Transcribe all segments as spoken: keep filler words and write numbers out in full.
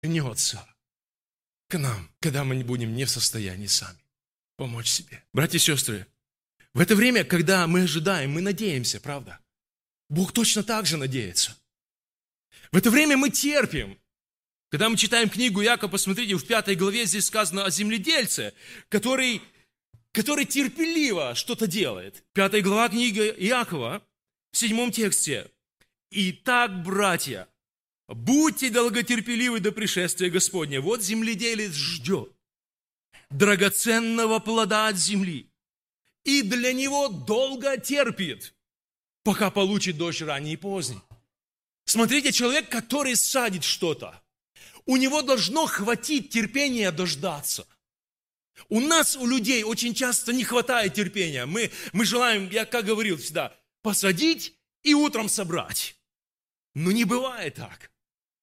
вернется к нам, когда мы не будем не в состоянии сами помочь себе. Братья и сестры, в это время, когда мы ожидаем, мы надеемся, правда? Бог точно так же надеется. В это время мы терпим. Когда мы читаем книгу Иакова, посмотрите, в пятой главе здесь сказано о земледельце, который, который терпеливо что-то делает. Пятая глава книги Иакова, в седьмом тексте. «Итак, братья, будьте долготерпеливы до пришествия Господня. Вот земледелец ждет драгоценного плода от земли, и для него долго терпит, пока получит дождь ранний и поздний». Смотрите, человек, который садит что-то, у него должно хватить терпения дождаться. У нас, у людей, очень часто не хватает терпения. Мы, мы желаем, я как говорил всегда, посадить и утром собрать. Но не бывает так.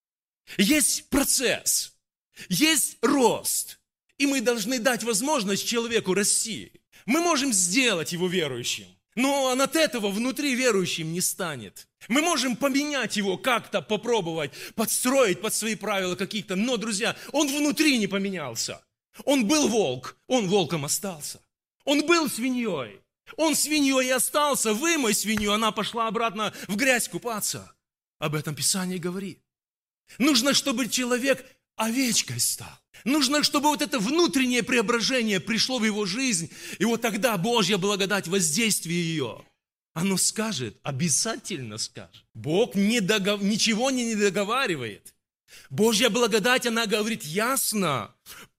Есть процесс, есть рост, и мы должны дать возможность человеку расти. Мы можем сделать его верующим, но он от этого внутри верующим не станет. Мы можем поменять его, как-то попробовать, подстроить под свои правила какие-то, но, друзья, он внутри не поменялся. Он был волк, он волком остался. Он был свиньей, он свиньей и остался. Вымой свинью, она пошла обратно в грязь купаться. Об этом Писание говорит. Нужно, чтобы человек овечкой стал. Нужно, чтобы вот это внутреннее преображение пришло в его жизнь, и вот тогда Божья благодать, воздействие ее, оно скажет, обязательно скажет. Бог не догов... ничего не недоговаривает. Божья благодать, она говорит ясно,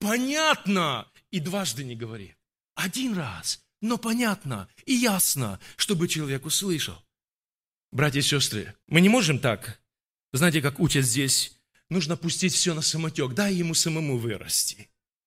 понятно, и дважды не говорит. Один раз, но понятно и ясно, чтобы человек услышал. Братья и сестры, мы не можем так, знаете, как учат здесь, нужно пустить все на самотек, дай ему самому вырасти.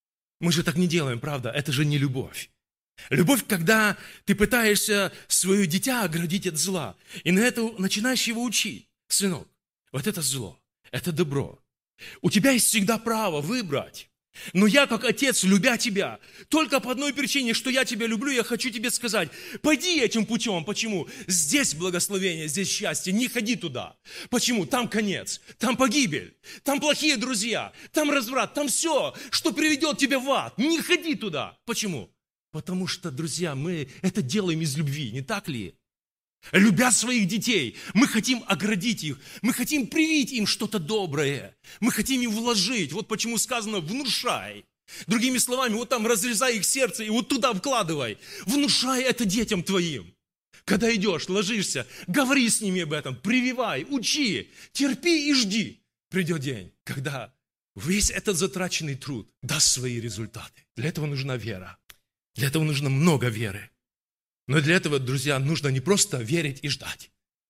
Мы же так не делаем, правда? Это же не любовь. Любовь, когда ты пытаешься свое дитя оградить от зла, и на это начинаешь его учить. Сынок, вот это зло, это добро. У тебя есть всегда право выбрать. Но я, как отец, любя тебя, только по одной причине, что я тебя люблю, я хочу тебе сказать, пойди этим путем. Почему? Здесь благословение, здесь счастье, не ходи туда. Почему? Там конец, там погибель, там плохие друзья, там разврат, там все, что приведет тебя в ад. Не ходи туда. Почему? Потому что, друзья, мы это делаем из любви, не так ли? Любя своих детей, мы хотим оградить их, мы хотим привить им что-то доброе, мы хотим им вложить. Вот почему сказано «внушай». Другими словами, вот там разрезай их сердце и вот туда вкладывай. Внушай это детям твоим. Когда идешь, ложишься, говори с ними об этом, прививай, учи, терпи и жди. Придет день, когда весь этот затраченный труд даст свои результаты. Для этого нужна вера, для этого нужно много веры. Но для этого, друзья, нужно не просто верить и ждать.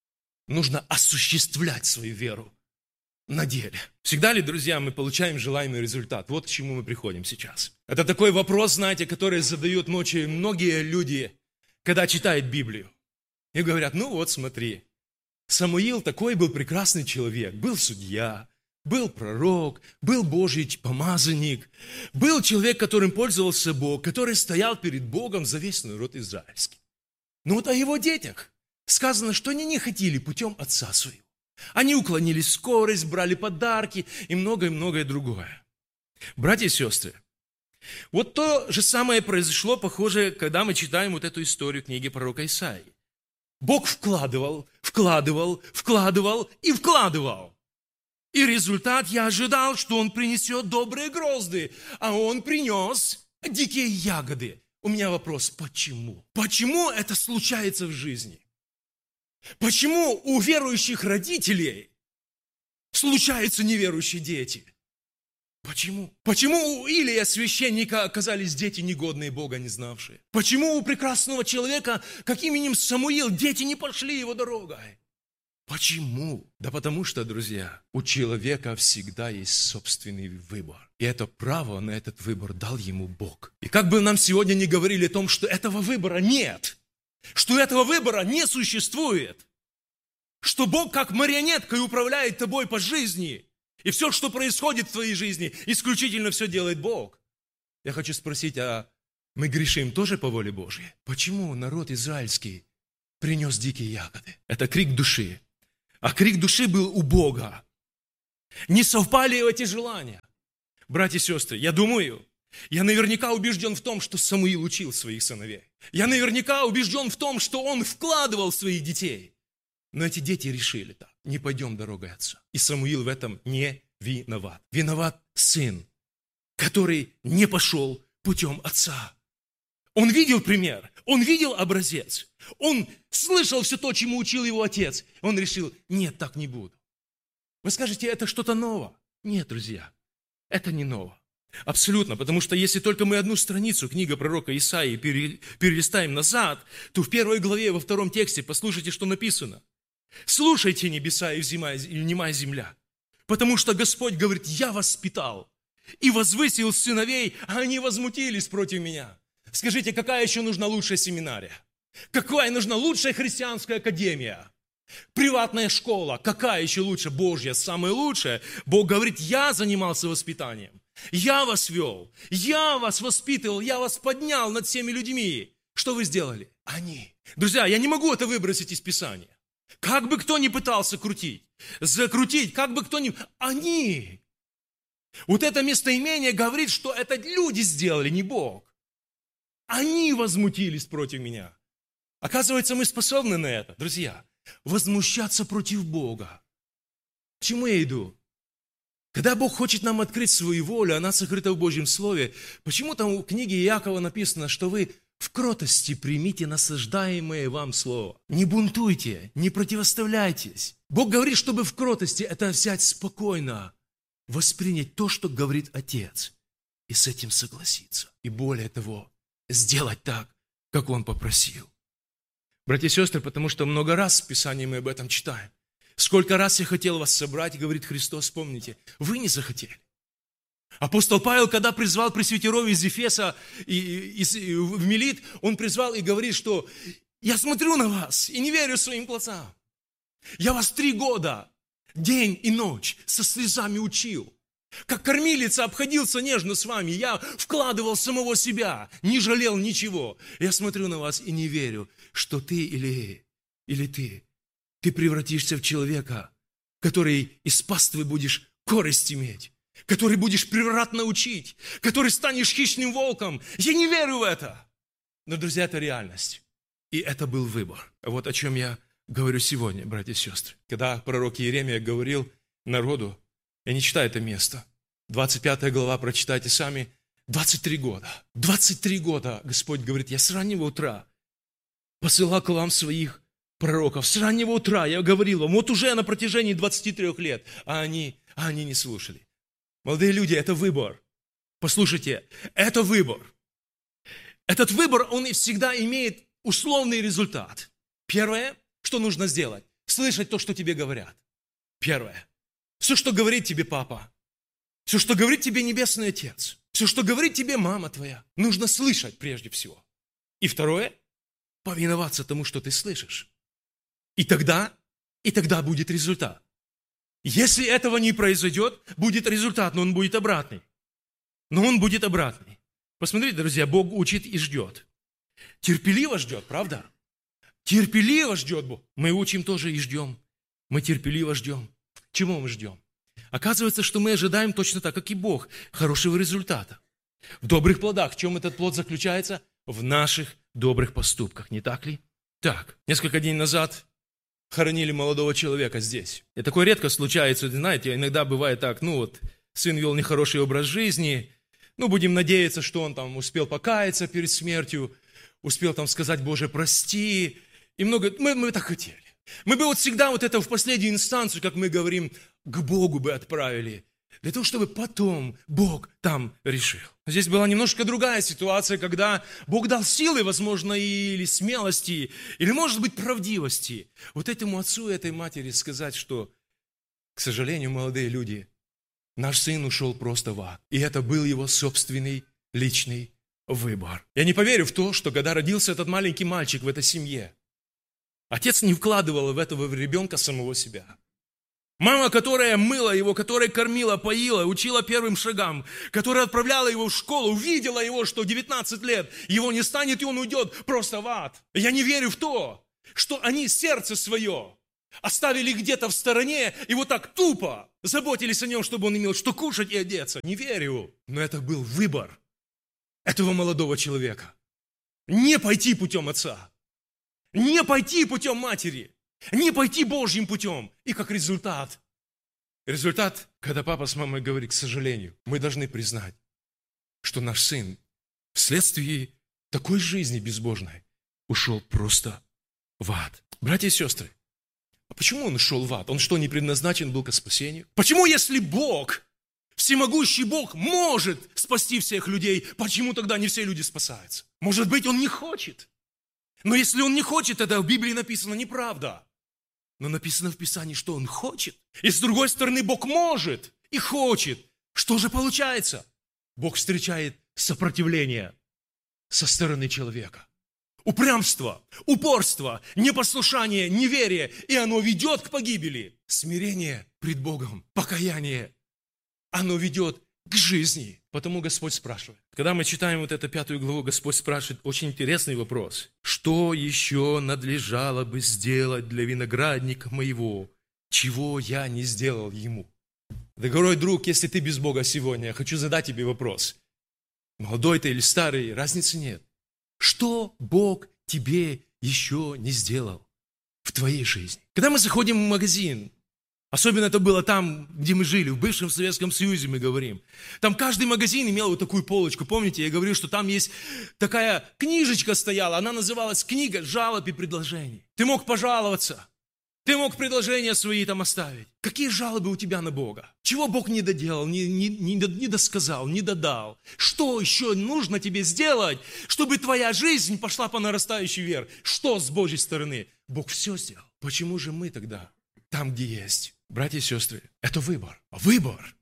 Нужно осуществлять свою веру на деле. Всегда ли, друзья, мы получаем желаемый результат? Вот к чему мы приходим сейчас. Это такой вопрос, знаете, который задают ночью многие люди, когда читают Библию. И говорят, ну вот смотри, Самуил такой был прекрасный человек, был судья, был пророк, был Божий помазанник, был человек, которым пользовался Бог, который стоял перед Богом за весь народ израильский. Но вот о его детях сказано, что они не ходили путем отца своего. Они уклонили скорость, брали подарки и многое-многое другое. Братья и сестры, вот то же самое произошло, похоже, когда мы читаем вот эту историю книги пророка Исаии. Бог вкладывал, вкладывал, вкладывал и вкладывал. И результат я ожидал, что он принесет добрые грозды, а он принес дикие ягоды. У меня вопрос, почему? Почему это случается в жизни? Почему у верующих родителей случаются неверующие дети? Почему? Почему у Илия, священника, оказались дети негодные, Бога не знавшие? Почему у прекрасного человека, как именем Самуил, дети не пошли его дорогой? Почему? Да потому что, друзья, у человека всегда есть собственный выбор. И это право на этот выбор дал ему Бог. И как бы нам сегодня не говорили о том, что этого выбора нет, что этого выбора не существует, что Бог как марионеткой управляет тобой по жизни, и все, что происходит в твоей жизни, исключительно все делает Бог. Я хочу спросить, а мы грешим тоже по воле Божьей? Почему народ израильский принес дикие ягоды? Это крик души. А крик души был у Бога. Не совпали эти желания. Братья и сестры, я думаю, я наверняка убежден в том, что Самуил учил своих сыновей. Я наверняка убежден в том, что он вкладывал в своих детей. Но эти дети решили так: не пойдем дорогой отца. И Самуил в этом не виноват. Виноват сын, который не пошел путем отца. Он видел пример, он видел образец, он слышал все то, чему учил его отец. Он решил: нет, так не буду. Вы скажете, это что-то новое? Нет, друзья, это не новое. Абсолютно, потому что если только мы одну страницу, книга пророка Исаии, перелистаем назад, то в первой главе, во втором тексте, послушайте, что написано. «Слушайте, небеса, и внимай земля, потому что Господь говорит: я воспитал и возвысил сыновей, а они возмутились против меня». Скажите, какая еще нужна лучшая семинария? Какая нужна лучшая христианская академия? Приватная школа, какая еще лучше? Божья, самая лучшая. Бог говорит: я занимался воспитанием, я вас вел, я вас воспитывал, я вас поднял над всеми людьми. Что вы сделали? Они. Друзья, я не могу это выбросить из Писания. Как бы кто ни пытался крутить, закрутить, как бы кто ни... Они. Вот это местоимение говорит, что это люди сделали, не Бог. Они возмутились против меня. Оказывается, мы способны на это, друзья. Возмущаться против Бога. К чему я иду? Когда Бог хочет нам открыть свою волю, она сокрыта в Божьем Слове, почему там в книге Иакова написано, что вы в кротости примите насаждаемое вам Слово. Не бунтуйте, не противоставляйтесь. Бог говорит, чтобы в кротости это взять спокойно, воспринять то, что говорит Отец, и с этим согласиться. И более того, сделать так, как Он попросил. Братья и сестры, потому что много раз в Писании мы об этом читаем. Сколько раз я хотел вас собрать, говорит Христос, помните, вы не захотели. Апостол Павел, когда призвал пресвитеров из Ефеса и, и, и в Милит, он призвал и говорит, что я смотрю на вас и не верю своим глазам. Я вас три года, день и ночь, со слезами учил. Как кормилица обходился нежно с вами, я вкладывал самого себя, не жалел ничего. Я смотрю на вас и не верю, что ты или, или ты, ты превратишься в человека, который из паствы будешь корость иметь, который будешь превратно учить, который станешь хищным волком. Я не верю в это. Но, друзья, это реальность. И это был выбор. Вот о чем я говорю сегодня, братья и сестры. Когда пророк Иеремия говорил народу, я не читаю это место. двадцать пятая глава, прочитайте сами. двадцать три года. двадцать три года Господь говорит: я с раннего утра посылал к вам своих пророков. С раннего утра я говорил вам, вот уже на протяжении двадцати трёх лет. А они, а они не слушали. Молодые люди, это выбор. Послушайте, это выбор. Этот выбор, он всегда имеет условный результат. Первое, что нужно сделать, слышать то, что тебе говорят. Первое. Все, что говорит тебе папа, все, что говорит тебе Небесный Отец, все, что говорит тебе мама твоя, нужно слышать прежде всего. И второе, повиноваться тому, что ты слышишь. И тогда, и тогда будет результат. Если этого не произойдет, будет результат, но он будет обратный. Но он будет обратный. Посмотрите, друзья, Бог учит и ждет. Терпеливо ждет, правда? Терпеливо ждет Бог. Мы учим тоже и ждем. Мы терпеливо ждем. Чего мы ждем? Оказывается, что мы ожидаем точно так, как и Бог, хорошего результата. В добрых плодах. В чем этот плод заключается? В наших добрых поступках, не так ли? Так, несколько дней назад хоронили молодого человека здесь. И такое редко случается, знаете, иногда бывает так, ну вот, сын вел нехороший образ жизни, ну, будем надеяться, что он там успел покаяться перед смертью, успел там сказать: Боже, прости, и много, мы, мы так хотели. Мы бы вот всегда вот это в последнюю инстанцию, как мы говорим, к Богу бы отправили, для того, чтобы потом Бог там решил. Здесь была немножко другая ситуация, когда Бог дал силы, возможно, или смелости, или, может быть, правдивости вот этому отцу и этой матери сказать, что, к сожалению, молодые люди, наш сын ушел просто в ад. И это был его собственный личный выбор. Я не поверю в то, что когда родился этот маленький мальчик в этой семье, отец не вкладывал в этого ребенка самого себя. Мама, которая мыла его, которая кормила, поила, учила первым шагам, которая отправляла его в школу, увидела его, что девятнадцать лет, его не станет, и он уйдет просто в ад. Я не верю в то, что они сердце свое оставили где-то в стороне и вот так тупо заботились о нем, чтобы он имел что кушать и одеться. Не верю. Но это был выбор этого молодого человека. Не пойти путем отца. Не пойти путем матери. Не пойти Божьим путем. И как результат, результат, когда папа с мамой говорит, к сожалению, мы должны признать, что наш сын вследствие такой жизни безбожной ушел просто в ад. Братья и сестры, а почему он ушел в ад? Он что, не предназначен был к спасению? Почему, если Бог, всемогущий Бог, может спасти всех людей, почему тогда не все люди спасаются? Может быть, он не хочет. Но если он не хочет, это в Библии написано неправда. Но написано в Писании, что он хочет. И с другой стороны, Бог может и хочет. Что же получается? Бог встречает сопротивление со стороны человека. Упрямство, упорство, непослушание, неверие. И оно ведет к погибели. Смирение пред Богом, покаяние. Оно ведет к жизни. Потому Господь спрашивает. Когда мы читаем вот эту пятую главу, Господь спрашивает очень интересный вопрос. Что еще надлежало бы сделать для виноградника моего, чего я не сделал ему? Дорогой друг, если ты без Бога сегодня, я хочу задать тебе вопрос. Молодой ты или старый, разницы нет. Что Бог тебе еще не сделал в твоей жизни? Когда мы заходим в магазин, особенно это было там, где мы жили, в бывшем Советском Союзе мы говорим. Там каждый магазин имел вот такую полочку. Помните, я говорил, что там есть такая книжечка стояла, она называлась «Книга жалоб и предложений». Ты мог пожаловаться, ты мог предложения свои там оставить. Какие жалобы у тебя на Бога? Чего Бог не доделал, не, не, не, не досказал, не додал? Что еще нужно тебе сделать, чтобы твоя жизнь пошла по нарастающей вверх? Что с Божьей стороны? Бог все сделал. Почему же мы тогда там, где есть? Братья и сестры, это выбор. Выбор.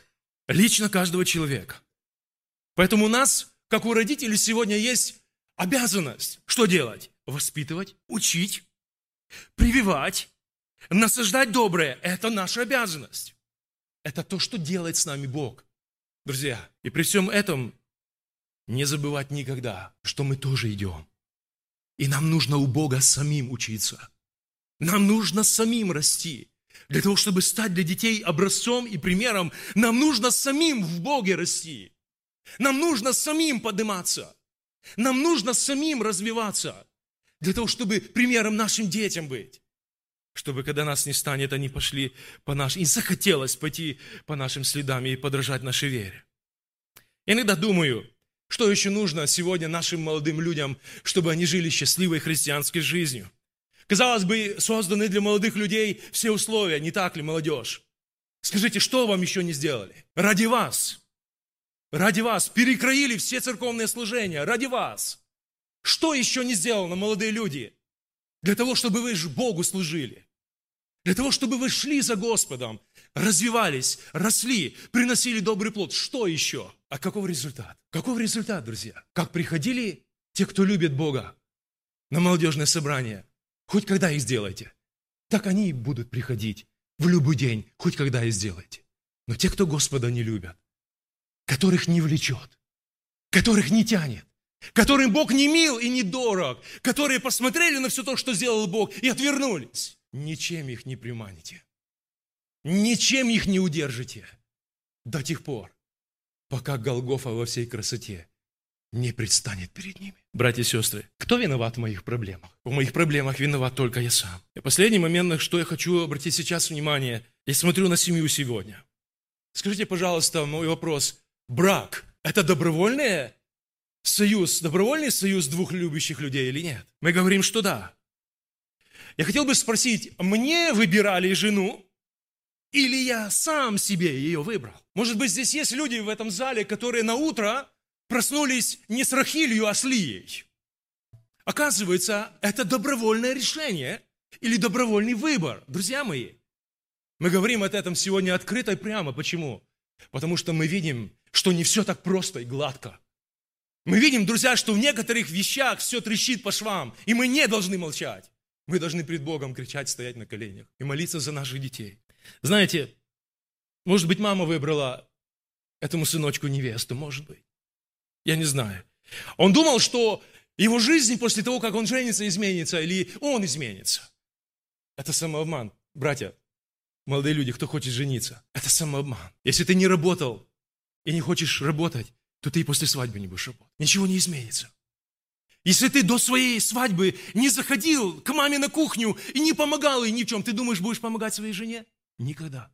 Лично каждого человека. Поэтому у нас, как у родителей, сегодня есть обязанность. Что делать? Воспитывать, учить, прививать, насаждать доброе. Это наша обязанность. Это то, что делает с нами Бог. Друзья, и при всем этом не забывать никогда, что мы тоже идем. И нам нужно у Бога самим учиться. Нам нужно самим расти. Для того, чтобы стать для детей образцом и примером, нам нужно самим в Боге расти. Нам нужно самим подниматься. Нам нужно самим развиваться. Для того, чтобы примером нашим детям быть. Чтобы, когда нас не станет, они пошли по нашим... И захотелось пойти по нашим следам и подражать нашей вере. Я иногда думаю, что еще нужно сегодня нашим молодым людям, чтобы они жили счастливой христианской жизнью. Казалось бы, созданы для молодых людей все условия, не так ли, молодежь? Скажите, что вам еще не сделали? Ради вас. Ради вас. Перекроили все церковные служения. Ради вас. Что еще не сделано, молодые люди? Для того, чтобы вы Богу служили. Для того, чтобы вы шли за Господом, развивались, росли, приносили добрый плод. Что еще? А каков результат? Каков результат, друзья? Как приходили те, кто любит Бога, на молодежное собрание? Хоть когда их сделаете, так они и будут приходить в любой день, хоть когда их сделаете. Но те, кто Господа не любят, которых не влечет, которых не тянет, которым Бог не мил и не дорог, которые посмотрели на все то, что сделал Бог, и отвернулись, ничем их не приманите, ничем их не удержите до тех пор, пока Голгофа во всей красоте не предстанет перед ними. Братья и сестры, кто виноват в моих проблемах? В моих проблемах виноват только я сам. И последний момент, на что я хочу обратить сейчас внимание, я смотрю на семью сегодня. Скажите, пожалуйста, мой вопрос. Брак – это добровольный союз, добровольный союз двух любящих людей или нет? Мы говорим, что да. Я хотел бы спросить, мне выбирали жену или я сам себе ее выбрал? Может быть, здесь есть люди в этом зале, которые на утро проснулись не с Рахилью, а с Лией. Оказывается, это добровольное решение или добровольный выбор. Друзья мои, мы говорим о этом сегодня открыто и прямо. Почему? Потому что мы видим, что не все так просто и гладко. Мы видим, друзья, что в некоторых вещах все трещит по швам, и мы не должны молчать. Мы должны пред Богом кричать, стоять на коленях и молиться за наших детей. Знаете, может быть, мама выбрала этому сыночку невесту, может быть. Я не знаю. Он думал, что его жизнь после того, как он женится, изменится, или он изменится. Это самообман. Братья, молодые люди, кто хочет жениться, это самообман. Если ты не работал и не хочешь работать, то ты и после свадьбы не будешь работать. Ничего не изменится. Если ты до своей свадьбы не заходил к маме на кухню и не помогал ей ни в чем, ты думаешь, будешь помогать своей жене? Никогда.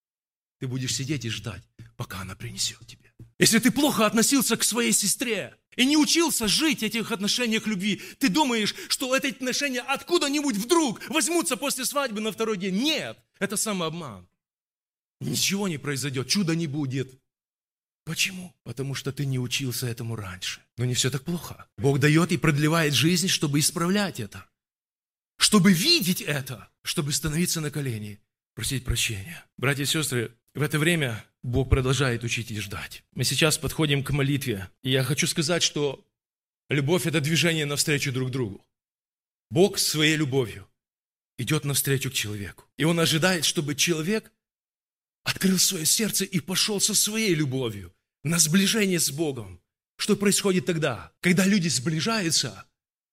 Ты будешь сидеть и ждать, пока она принесет тебе. Если ты плохо относился к своей сестре и не учился жить в этих отношениях любви, ты думаешь, что эти отношения откуда-нибудь вдруг возьмутся после свадьбы на второй день. Нет, это самообман. Ничего не произойдет, чуда не будет. Почему? Потому что ты не учился этому раньше. Но не все так плохо. Бог дает и продлевает жизнь, чтобы исправлять это. Чтобы видеть это. Чтобы становиться на колени. Просить прощения. Братья и сестры, в это время Бог продолжает учить и ждать. Мы сейчас подходим к молитве. И я хочу сказать, что любовь – это движение навстречу друг другу. Бог своей любовью идет навстречу к человеку. И Он ожидает, чтобы человек открыл свое сердце и пошел со своей любовью на сближение с Богом. Что происходит тогда? Когда люди сближаются,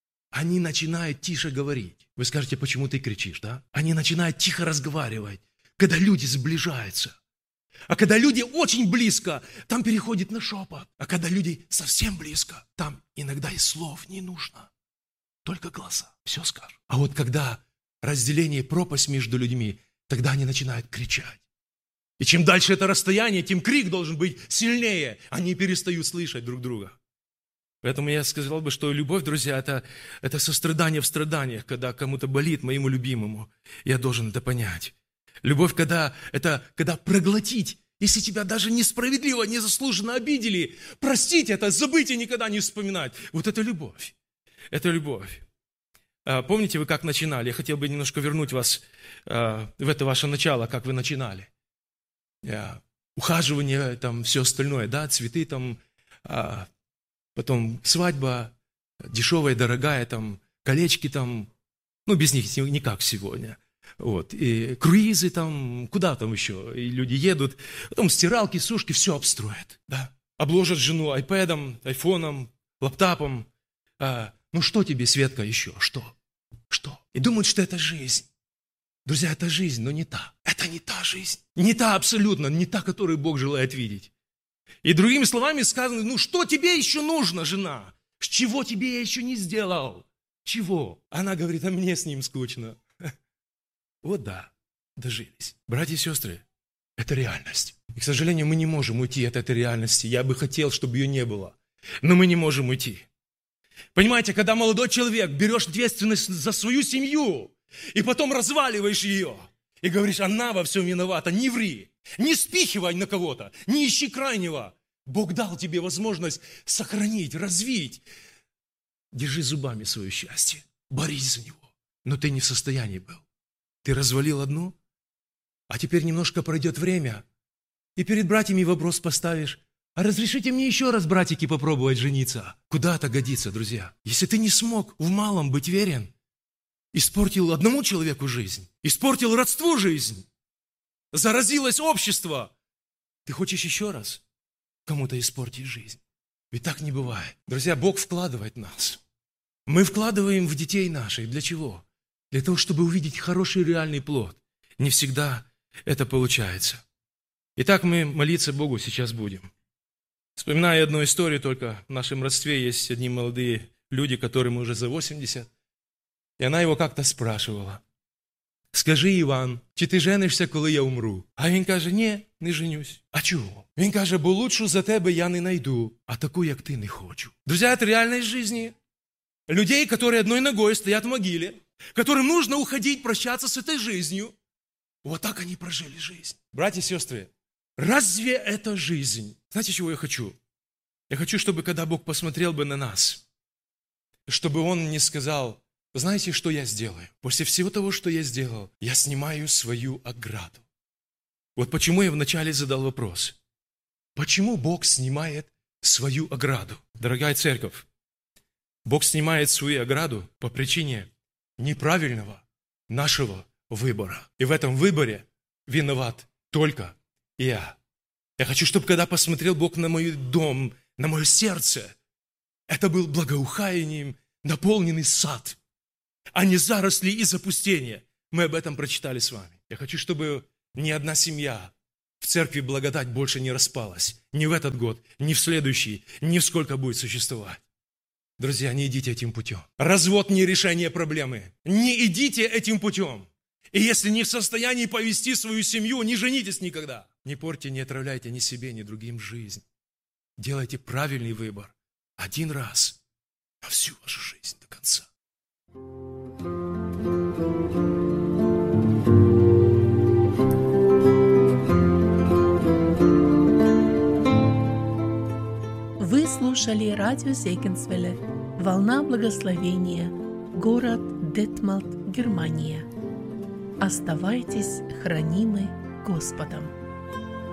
они начинают тише говорить. Вы скажете, почему ты кричишь, да? Они начинают тихо разговаривать, когда люди сближаются. А когда люди очень близко, там переходит на шепот. А когда люди совсем близко, там иногда и слов не нужно. Только глаза. Все скажут. А вот когда разделение, пропасть между людьми, тогда они начинают кричать. И чем дальше это расстояние, тем крик должен быть сильнее. Они перестают слышать друг друга. Поэтому я сказал бы, что любовь, друзья, это, это сострадание в страданиях, когда кому-то болит, моему любимому. Я должен это понять. Любовь, когда, это когда проглотить, если тебя даже несправедливо, незаслуженно обидели, простить это, забыть и никогда не вспоминать. Вот это любовь. Это любовь. А, помните, вы как начинали? Я хотел бы немножко вернуть вас а, в это ваше начало, как вы начинали. А, ухаживание, там, все остальное, да, цветы, там, а, потом свадьба, дешевая, дорогая, там, колечки, там, ну, без них никак сегодня. Вот, и круизы там, куда там еще, и люди едут, потом стиралки, сушки, все обстроят, да. Обложат жену айпэдом, айфоном, лаптопом. А, ну, что тебе, Светка, еще, что? Что? И думают, что это жизнь. Друзья, это жизнь, но не та. Это не та жизнь. Не та абсолютно, не та, которую Бог желает видеть. И другими словами сказано, ну что тебе еще нужно, жена? Чего тебе я еще не сделал? Чего? Она говорит, а мне с ним скучно. Вот да, дожились. Братья и сестры, это реальность. И, к сожалению, мы не можем уйти от этой реальности. Я бы хотел, чтобы ее не было. Но мы не можем уйти. Понимаете, когда молодой человек, берешь ответственность за свою семью, и потом разваливаешь ее, и говоришь, она во всем виновата, не ври, не спихивай на кого-то, не ищи крайнего. Бог дал тебе возможность сохранить, развить. Держи зубами свое счастье, борись за него. Но ты не в состоянии был. Ты развалил одну, а теперь немножко пройдет время, и перед братьями вопрос поставишь, а разрешите мне еще раз, братики, попробовать жениться? Куда это годится, друзья? Если ты не смог в малом быть верен, испортил одному человеку жизнь, испортил родству жизнь, заразилось общество, ты хочешь еще раз кому-то испортить жизнь? Ведь так не бывает. Друзья, Бог вкладывает в нас. Мы вкладываем в детей наших. Для чего? Для того, чтобы увидеть хороший реальный плод. Не всегда это получается. Итак, мы молиться Богу сейчас будем. Вспоминаю одну историю, только в нашем родстве есть одни молодые люди, которым уже за восемьдесят. И она его как-то спрашивала. Скажи, Іван, чи ти женишся, коли я умру? А він каже, ні, не женюсь. А чого? Він каже, бо лучшу за тебе я не найду, а таку, як ти, не хочу. Друзья, это реальность жизни. Людей, которые одной ногой стоят в могиле, которым нужно уходить, прощаться с этой жизнью. Вот так они прожили жизнь. Братья и сестры, разве это жизнь? Знаете, чего я хочу? Я хочу, чтобы когда Бог посмотрел бы на нас, чтобы Он не сказал, знаете, что я сделаю? После всего того, что я сделал, я снимаю свою ограду. Вот почему я вначале задал вопрос. Почему Бог снимает свою ограду? Дорогая церковь, Бог снимает свою ограду по причине неправильного нашего выбора. И в этом выборе виноват только я. Я хочу, чтобы когда посмотрел Бог на мой дом, на мое сердце, это был благоуханием наполненный сад, а не заросли и запустения. Мы об этом прочитали с вами. Я хочу, чтобы ни одна семья в церкви благодать больше не распалась. Ни в этот год, ни в следующий, ни в сколько будет существовать. Друзья, не идите этим путем. Развод не решение проблемы. Не идите этим путем. И если не в состоянии повести свою семью, не женитесь никогда. Не портите, не отравляйте ни себе, ни другим жизнь. Делайте правильный выбор. Один раз на всю вашу жизнь до конца. Вы слушали радио Зегенсвелле «Волна благословения», город Детмалт, Германия. Оставайтесь хранимы Господом.